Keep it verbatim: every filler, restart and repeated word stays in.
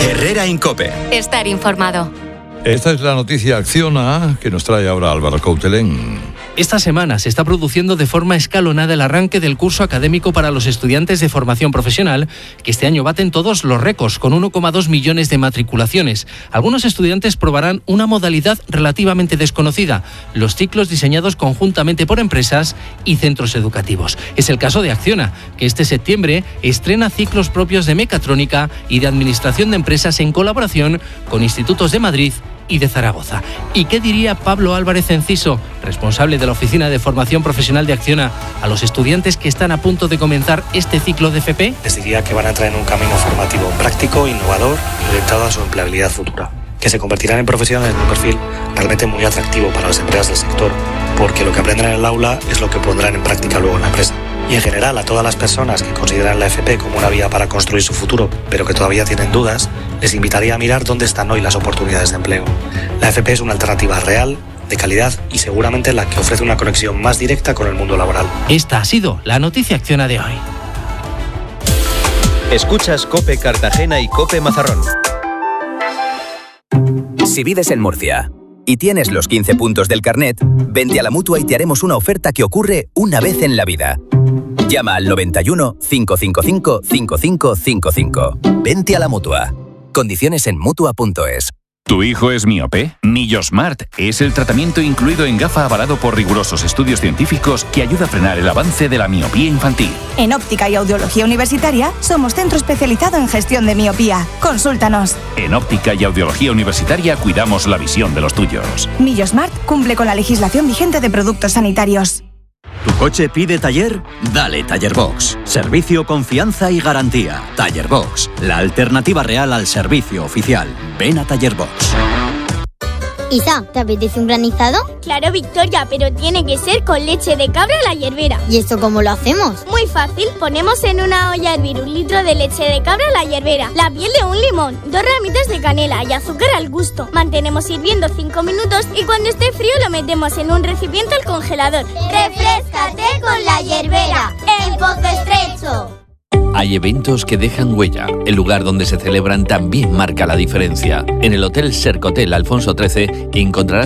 Herrera Incope. Estar informado. Esta es la noticia Acciona que nos trae ahora Álvaro Coutelén. Esta semana se está produciendo de forma escalonada el arranque del curso académico para los estudiantes de formación profesional, que este año baten todos los récords, con uno coma dos millones de matriculaciones. Algunos estudiantes probarán una modalidad relativamente desconocida, los ciclos diseñados conjuntamente por empresas y centros educativos. Es el caso de Acciona, que este septiembre estrena ciclos propios de mecatrónica y de administración de empresas en colaboración con institutos de Madrid y de Zaragoza. ¿Y qué diría Pablo Álvarez Enciso, responsable de la Oficina de Formación Profesional de Acciona, a los estudiantes que están a punto de comenzar este ciclo de F P? Les diría que van a entrar en un camino formativo práctico, innovador y orientado a su empleabilidad futura, que se convertirán en profesionales de un perfil realmente muy atractivo para las empresas del sector, porque lo que aprenden en el aula es lo que pondrán en práctica luego en la empresa. Y en general a todas las personas que consideran la F P como una vía para construir su futuro, pero que todavía tienen dudas, les invitaría a mirar dónde están hoy las oportunidades de empleo. La F P es una alternativa real, de calidad y seguramente la que ofrece una conexión más directa con el mundo laboral. Esta ha sido la noticia Acciona de hoy. Escuchas COPE Cartagena y COPE Mazarrón. Si vives en Murcia y tienes los quince puntos del carnet, vente a la Mutua y te haremos una oferta que ocurre una vez en la vida. Llama al noventa y uno, cinco cinco cinco, cinco cinco cinco cinco. Vente a la Mutua. Condiciones en Mutua punto es. ¿Tu hijo es miope? Millosmart es el tratamiento incluido en gafa avalado por rigurosos estudios científicos que ayuda a frenar el avance de la miopía infantil. En Óptica y Audiología Universitaria somos centro especializado en gestión de miopía. Consúltanos. En Óptica y Audiología Universitaria cuidamos la visión de los tuyos. Millosmart cumple con la legislación vigente de productos sanitarios. ¿Tu coche pide taller? Dale Tallerbox. Servicio, confianza y garantía. Tallerbox, la alternativa real al servicio oficial. Ven a Tallerbox. Isa, ¿te apetece un granizado? Claro, Victoria, pero tiene que ser con leche de cabra a la hierbera. ¿Y esto cómo lo hacemos? Muy fácil, ponemos en una olla a hervir un litro de leche de cabra a la hierbera, la piel de un limón, dos ramitas de canela y azúcar al gusto. Mantenemos hirviendo cinco minutos y cuando esté frío lo metemos en un recipiente al congelador. ¡Refréscate con la hierbera! ¡En Pozo Estrecho! Hay eventos que dejan huella. El lugar donde se celebran también marca la diferencia. En el Hotel Sercotel Alfonso trece encontrarás